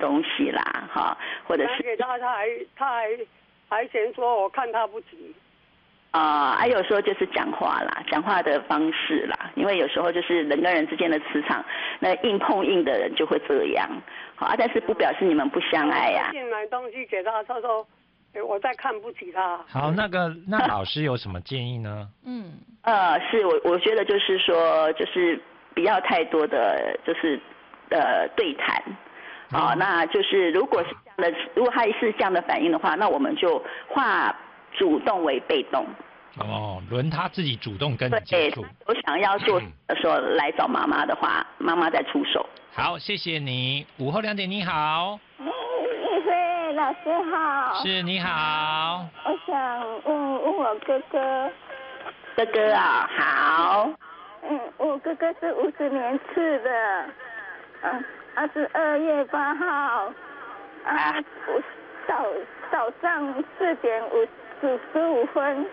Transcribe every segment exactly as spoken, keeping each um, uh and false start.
东西啦，哈，或者是给他，他还他还还嫌说我看他不起。 啊，还、呃、有时候就是讲话啦，讲话的方式啦，因为有时候就是人跟人之间的磁场，那硬碰硬的人就会这样，好啊，但是不表示你们不相爱呀、啊。 进买东西给他，他说，我再看不起他。 好，那个那老师有什么建议呢？ 嗯，呃，是我我觉得就是说，就是不要太多的就是呃对谈，好、嗯，那就是如果是这样的，如果他是这样的反应的话，那我们就化主动为被动。 哦，轮他自己主动跟你接触。 我想要做的时候来找妈妈的话，妈妈再出手。 好，谢谢你。午后两点你好。 玉飞老师好。 是，你好。 我想问问我哥哥。 哥哥啊，好。 嗯，我哥哥是五十年次的，嗯，他是二月八号，啊，早早上四点五十十五分。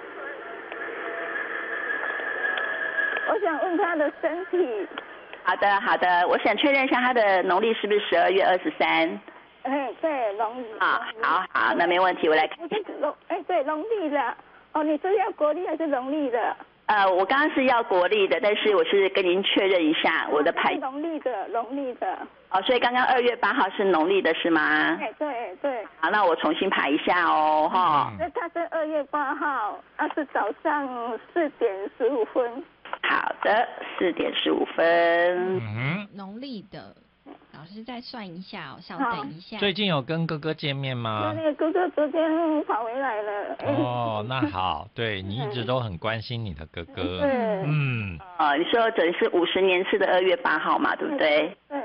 我想问他的身体。 好的，好的，我想确认一下他的农历是不是十二月二十三？ 哎，对，农历。 啊，好好，那没问题，我来看。 农，哎，对，农历的。哦，你是要国历还是农历的？ 呃，我刚刚是要国历的，但是我是跟您确认一下我的牌。 农历的，农历的。 哦，所以刚刚二月八号是农历的是吗？ 哎，对对。 好，那我重新排一下哦，哈。 那他是二月八号，他是早上四点十五分。 好的，四点十五分。 嗯， 农历的，老师再算一下哦，稍等一下。 最近有跟哥哥见面吗？ 那个哥哥昨天跑回来了。 哦，那好，对你一直都很关心你的哥哥。 对。 嗯。 哦，你说等于是五十年次的二月八号嘛，对不对？ 对。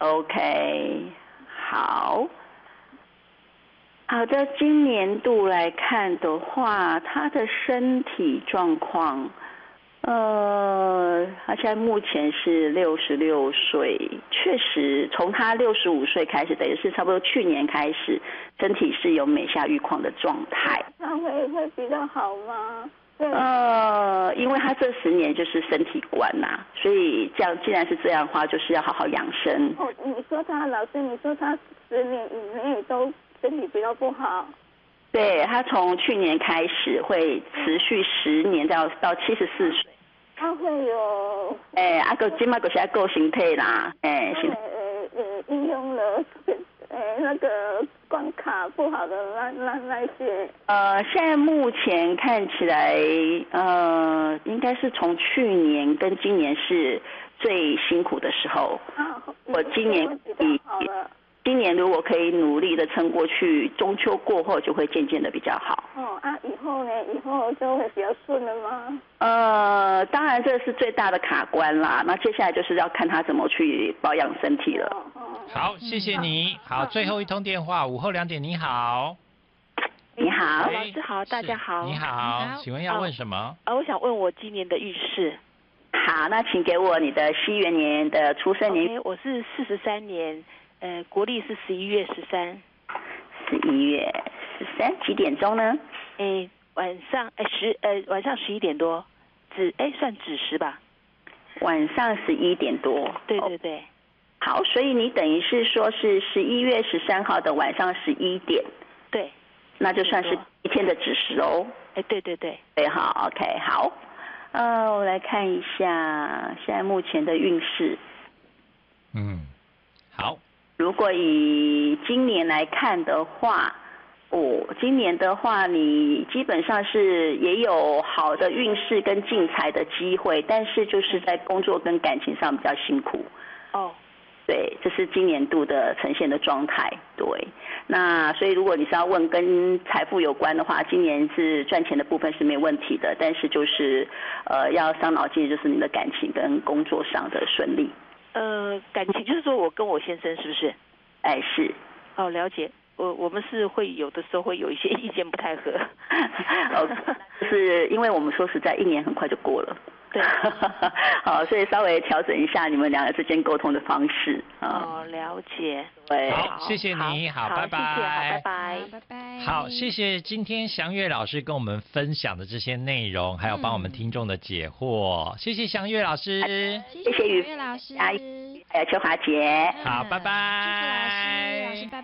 OK， 好。好的，今年度来看的话，他的身体状况。呃，他现在目前是六十六岁，确实从他六十五岁开始，等于是差不多去年开始，身体是有每下愈况的状态。 他会会比较好吗？ 呃，因为他这十年就是身体观呐、啊，所以这样既然是这样的话，就是要好好养生。 哦，你说他老师，你说他十年以内都身体比较不好。 对，他从去年开始会持续十年到到七十四岁。 他会有。 哎，啊个今嘛个是要够形态啦，哎， 呃呃呃，应用了呃那个关卡不好的那那那些。 呃，现在目前看起来，呃，应该是从去年跟今年是最辛苦的时候。 啊， 我今年比今年如果可以努力的撑过去，中秋过后就会渐渐的比较好。 哦啊，以后呢？以后就会比较顺了吗？ 呃，当然这是最大的卡关啦。那接下来就是要看他怎么去保养身体了。 哦哦、 好，谢谢你。好，最后一通电话，午后两点，你好。 你好， 老师好，大家好。 你好，请问要问什么？ 啊，我想问我今年的运势。 好，那请给我你的西元年的出生年。 Okay, 我是四十三年。呃，国历是十一月十三， 十一月十三几点钟呢？ 诶，晚上诶十呃晚上十一点多，子诶算子时吧。 晚上十一点多。 对对对。哦、 好，所以你等于是说是十一月十三号的晚上十一点。 对。 那就算是一天的子时哦。 哎，对对对。 对，好 ，OK， 好。呃，我来看一下现在目前的运势。 嗯，好。 如果以今年来看的话，哦，今年的话，你基本上是也有好的运势跟进财的机会，但是就是在工作跟感情上比较辛苦。 哦， 对，这是今年度的呈现的状态。对，那所以如果你是要问跟财富有关的话，今年是赚钱的部分是没有问题的，但是就是呃要伤脑筋，就是你的感情跟工作上的顺利。 呃，感情就是说我跟我先生是不是？ 哎，是。 哦，了解。我我们是会有的时候会有一些意见不太合。 哦，就是因为我们说实在，一年很快就过了。 对。 好，所以稍微调整一下你们两个之间沟通的方式。 哦，了解。 对。 好，谢谢你，好， 好拜拜。 谢谢，好，拜拜， 拜拜。 好，谢谢今天祥月老师跟我们分享的这些内容，还有帮我们听众的解惑。嗯、谢谢祥月老师， 谢谢祥月老师， 还有秋华姐。 好，拜拜。 祝福老师，老师拜拜。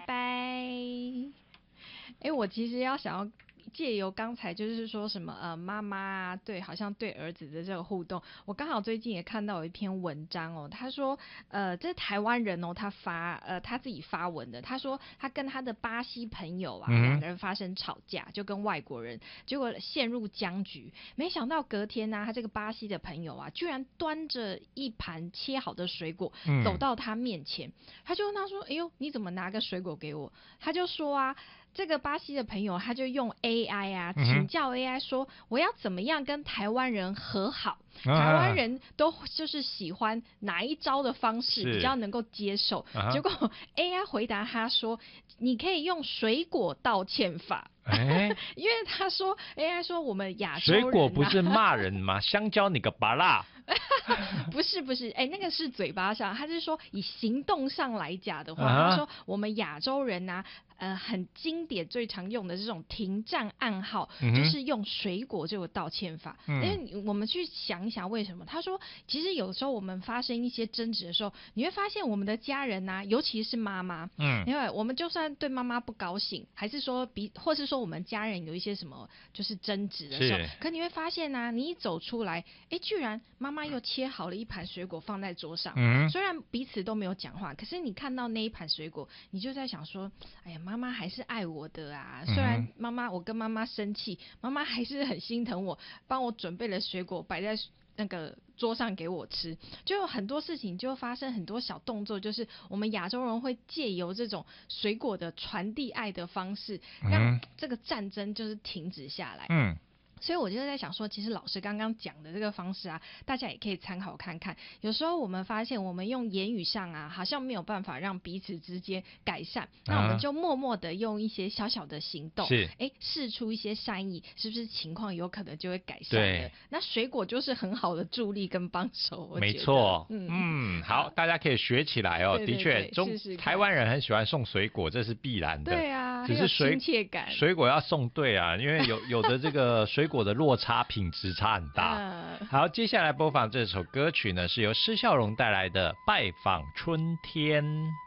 我其实要想要借由刚才就是说什么呃妈妈啊，对，好像对儿子的这个互动，我刚好最近也看到有一篇文章哦，他说呃这是台湾人哦，他发呃他自己发文的，他说他跟他的巴西朋友啊，两、嗯、个人发生吵架，就跟外国人，结果陷入僵局，没想到隔天呢、啊，他这个巴西的朋友啊，居然端着一盘切好的水果、嗯、走到他面前，他就问他说，哎呦，你怎么拿个水果给我？他就说啊。这个巴西的朋友他就用 A I 啊，请教 A I 说我要怎么样跟台湾人和好、啊、台湾人都就是喜欢哪一招的方式比较能够接受、啊、结果 A I 回答他说你可以用水果道歉法。欸、因为他说 A I 说我们亚洲人、啊、 水果不是骂人吗？香蕉你个芭乐不是不是，哎、欸，那个是嘴巴上，他是说以行动上来讲的话，啊、他说我们亚洲人啊，呃，很经典最常用的这种停战暗号，嗯、就是用水果这个道歉法。因为、嗯、我们去想一想为什么？他说，其实有时候我们发生一些争执的时候，你会发现我们的家人啊，尤其是妈妈，嗯，因为我们就算对妈妈不高兴，还是说比，或是说我们家人有一些什么就是争执的时候，可你会发现啊，你一走出来，哎，居然妈妈又切好了一盘水果放在桌上，嗯，虽然彼此都没有讲话，可是你看到那一盘水果，你就在想说，哎呀，妈妈还是爱我的啊，虽然妈妈我跟妈妈生气，妈妈还是很心疼我，帮我准备了水果摆在那个桌上给我吃，就有很多事情就发生很多小动作，就是我们亚洲人会借由这种水果的传递爱的方式，让这个战争就是停止下来。嗯。所以我就在想说，其实老师刚刚讲的这个方式啊，大家也可以参考看看。有时候我们发现，我们用言语上啊，好像没有办法让彼此之间改善，啊、那我们就默默的用一些小小的行动，是，哎，释出一些善意，是不是情况有可能就会改善的？那水果就是很好的助力跟帮手，我觉得。没错，嗯嗯，好，大家可以学起来哦。对对对，的确，中试试台湾人很喜欢送水果，这是必然的。 对啊， 只是水亲切感， 水果要送对啊，因为有有的这个水果的落差品质差很大。嗯、好，接下来播放这首歌曲呢，是由施孝荣带来的《拜访春天》。